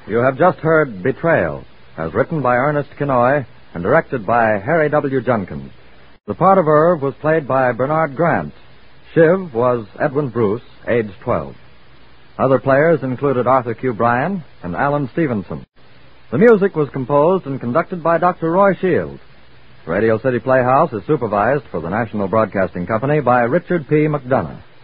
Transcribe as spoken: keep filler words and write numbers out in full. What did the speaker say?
You have just heard Betrayal, as written by Ernest Kinoy and directed by Harry W. Junkins. The part of Irv was played by Bernard Grant. Shiv was Edwin Bruce, age twelve. Other players included Arthur Q. Bryan and Alan Stevenson. The music was composed and conducted by Doctor Roy Shields. Radio City Playhouse is supervised for the National Broadcasting Company by Richard P. McDonough.